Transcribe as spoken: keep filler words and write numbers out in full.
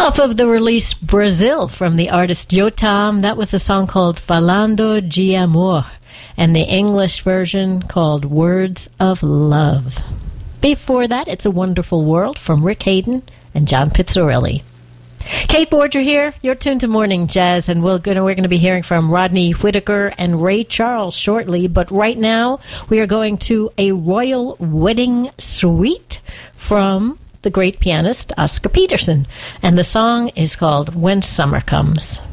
Off of the release Brazil from the artist Yotam, that was a song called Falando de Amor, and the English version called Words of Love. Before that, It's a Wonderful World from Rick Hayden and John Pizzarelli. Kate Borger here. You're tuned to Morning Jazz, and we're going we're going to be hearing from Rodney Whitaker and Ray Charles shortly. But right now, we are going to a royal wedding suite from the great pianist Oscar Peterson, and the song is called When Summer Comes.